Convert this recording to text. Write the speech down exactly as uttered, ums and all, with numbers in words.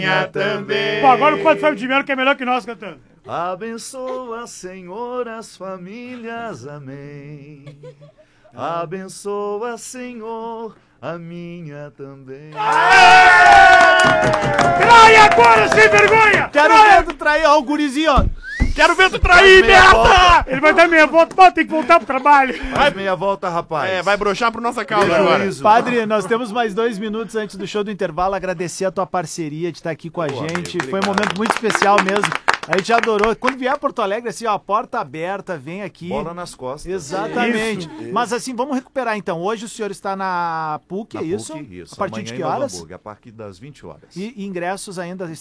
Minha também. Pô, agora o Padre Fábio de Mello que é melhor que nós cantando. Abençoa, Senhor, as famílias, amém. Abençoa, Senhor, a minha também. Trai agora, sem vergonha! Quero ver tu trair, ó, o gurizinho, ó. Quero ver tu trair, Meia merda! volta. Ele vai dar meia volta, pô, tem que voltar pro trabalho. Faz meia volta, rapaz. É, vai broxar pro nossa causa Beijo, agora. Iso. Padre, nós temos mais dois minutos antes do show do intervalo. Agradecer a tua parceria de estar aqui com a Pô, gente. amigo, Foi um obrigado. momento muito especial mesmo. A gente adorou. Quando vier a Porto Alegre, assim, ó, a porta aberta, vem aqui. Bola nas costas. Exatamente. Isso. Mas assim, vamos recuperar então. Hoje o senhor está na PUC, Na é isso? PUC, isso. A partir Amanhã de em que Novo horas? Hamburgo, a partir das vinte horas. E ingressos ainda